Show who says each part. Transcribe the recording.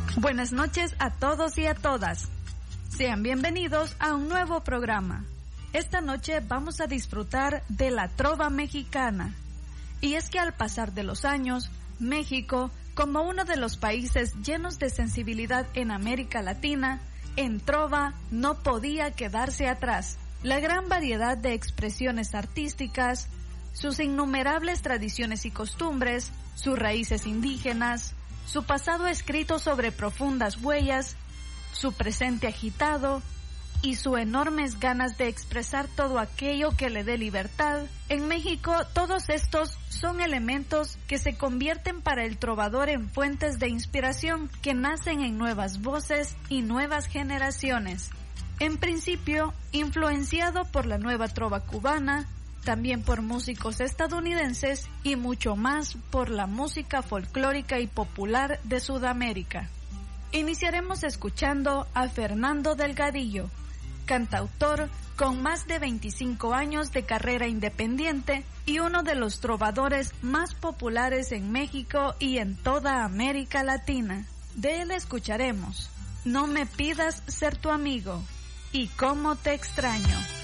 Speaker 1: Buenas noches a todos y a todas. Sean bienvenidos a un nuevo programa. Esta noche vamos a disfrutar de la trova mexicana. Y es que al pasar de los años, México, como uno de los países llenos de sensibilidad en América Latina, en trova no podía quedarse atrás. La gran variedad de expresiones artísticas, sus innumerables tradiciones y costumbres, sus raíces indígenas, su pasado escrito sobre profundas huellas, su presente agitado y sus enormes ganas de expresar todo aquello que le dé libertad. En México, todos estos son elementos que se convierten para el trovador en fuentes de inspiración que nacen en nuevas voces y nuevas generaciones. En principio, influenciado por la nueva trova cubana, también por músicos estadounidenses y mucho más por la música folclórica y popular de Sudamérica. Iniciaremos escuchando a Fernando Delgadillo, cantautor con más de 25 años de carrera independiente y uno de los trovadores más populares en México y en toda América Latina. De él escucharemos No me pidas ser tu amigo y Cómo te extraño.